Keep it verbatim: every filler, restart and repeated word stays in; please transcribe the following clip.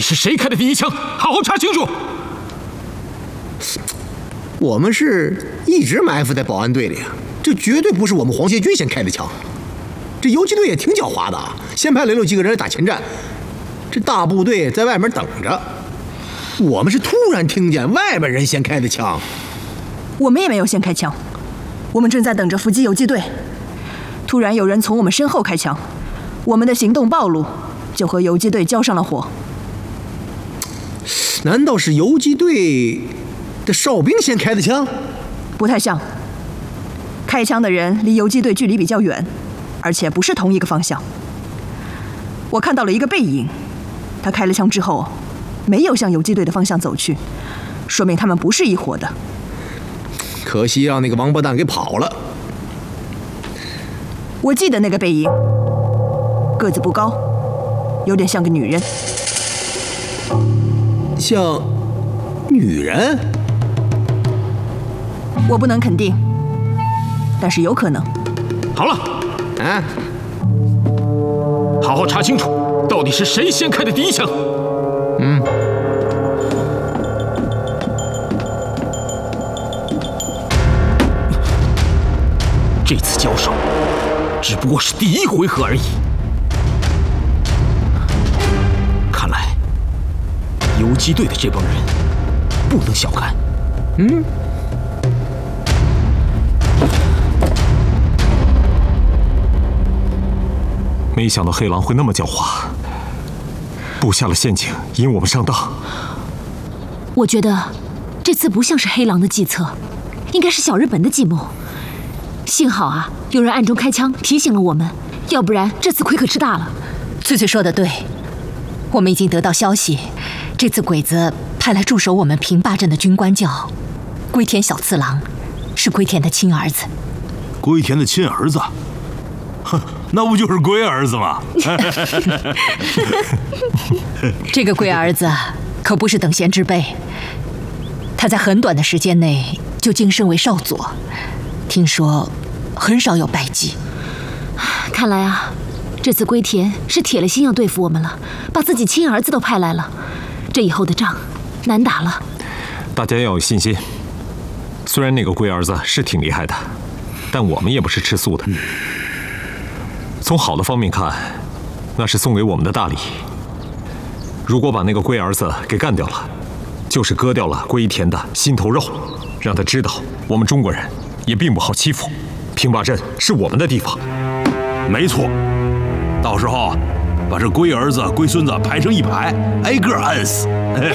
是谁开的第一枪？好好查清楚。 我们是一直埋伏在保安队里，这绝对不是我们黄协军先开的枪。这游击队也挺狡猾的啊，先派来了几个人来打前站，这大部队在外面等着。我们是突然听见外面人先开的枪。 我们也没有先开枪，我们正在等着伏击游击队。突然有人从我们身后开枪，我们的行动暴露，就和游击队交上了火。 难道是游击队的哨兵先开的枪？ 不太像。开枪的人离游击队距离比较远，而且不是同一个方向。我看到了一个背影，他开了枪之后没有向游击队的方向走去，说明他们不是一伙的。 可惜让那个王八蛋给跑了。 我记得那个背影，个子不高，有点像个女人。 像女人？ 我不能肯定，但是有可能。 好了， 啊， 好好查清楚，到底是谁先开的第一枪。 嗯。 这次交手只不过是第一回合而已。看来游击队的这帮人不能小看。 嗯。 没想到黑狼会那么狡猾，布下了陷阱，引我们上当。 我觉得这次不像是黑狼的计策，应该是小日本的计谋。幸好啊，有人暗中开枪提醒了我们，要不然这次亏可吃大了。 翠翠说的对，我们已经得到消息，这次鬼子派来驻守我们平坝镇的军官叫龟田小次郎，是龟田的亲儿子。 龟田的亲儿子？哼，那不就是龟儿子吗？ 这个龟儿子可不是等闲之辈，他在很短的时间内就晋升为少佐，听说很少有败绩。 看来啊，这次龟田是铁了心要对付我们了，把自己亲儿子都派来了，这以后的仗难打了。 大家要有信心，虽然那个龟儿子是挺厉害的，但我们也不是吃素的。从好的方面看，那是送给我们的大礼。如果把那个龟儿子给干掉了，就是割掉了龟田的心头肉，让他知道我们中国人也并不好欺负，平坝镇是我们的地方。 没错，到时候把这龟儿子、龟孙子排成一排，挨个按死。